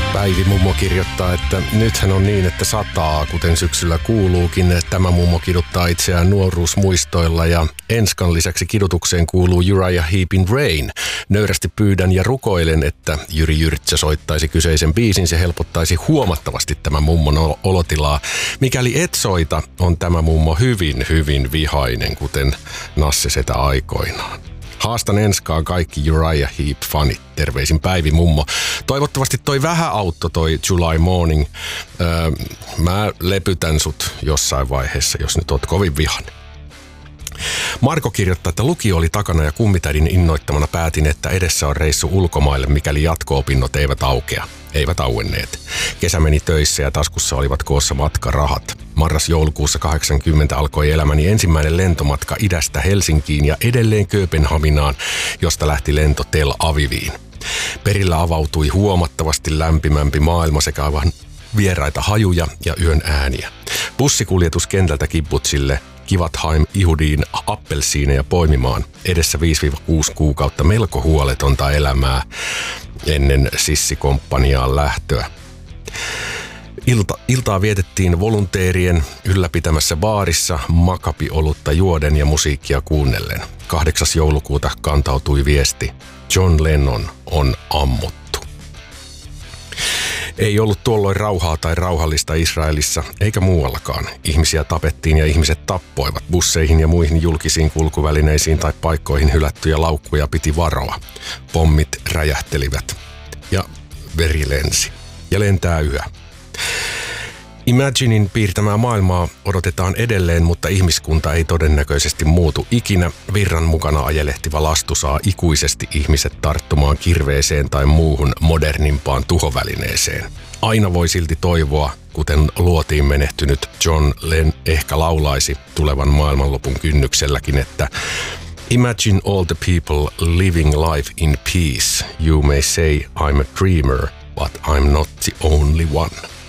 Päivi mummo kirjoittaa, että nythän on niin, että sataa, kuten syksyllä kuuluukin. Tämä mummo kiduttaa itseään nuoruusmuistoilla ja Enskan lisäksi kidutukseen kuuluu Uriah Heepin Rain. Nöyrästi pyydän ja rukoilen, että Jyri Jyrtsä soittaisi kyseisen biisin. Se helpottaisi huomattavasti tämän mummon olotilaa. Mikäli et soita, on tämä mummo hyvin, hyvin vihainen, kuten Nasse Setä aikoinaan. Haastan Enskaan kaikki Uriah Heep-fanit. Terveisin Päivi mummo. Toivottavasti toi vähän auttoi toi July Morning. Mä lepytän sut jossain vaiheessa, jos nyt oot kovin vihan. Marko kirjoittaa, että lukio oli takana ja kummitädin innoittamana päätin, että edessä on reissu ulkomaille, mikäli jatko-opinnot eivät aukea. Eivät auenneet. Kesä meni töissä ja taskussa olivat koossa matkarahat. Marras-joulukuussa 80 alkoi elämäni ensimmäinen lentomatka idästä Helsinkiin ja edelleen Kööpenhaminaan, josta lähti lento Tel Aviviin. Perillä avautui huomattavasti lämpimämpi maailma sekä aivan vieraita hajuja ja yön ääniä. Bussikuljetus kentältä kibbutsille Kivatheim Ihudiin appelsiineja poimimaan. Edessä 5-6 kuukautta melko huoletonta elämää ennen sissikomppaniaan lähtöä. Iltaa vietettiin volunteerien ylläpitämässä baarissa makapiolutta juoden ja musiikkia kuunnellen. 8. joulukuuta kantautui viesti: John Lennon on ammuttu. Ei ollut tuolloin rauhaa tai rauhallista Israelissa eikä muuallakaan. Ihmisiä tapettiin ja ihmiset tappoivat. Busseihin ja muihin julkisiin kulkuvälineisiin tai paikkoihin hylättyjä laukkuja piti varoa. Pommit räjähtelivät ja veri lensi. Ja lentää yhä. Imaginein piirtämää maailmaa odotetaan edelleen, mutta ihmiskunta ei todennäköisesti muutu ikinä. Virran mukana ajelehtiva lastu saa ikuisesti ihmiset tarttumaan kirveeseen tai muuhun modernimpaan tuhovälineeseen. Aina voi silti toivoa, kuten luotiin menehtynyt John Lennon ehkä laulaisi tulevan maailmanlopun kynnykselläkin, että Imagine all the people living life in peace. You may say I'm a dreamer, but I'm not the only one.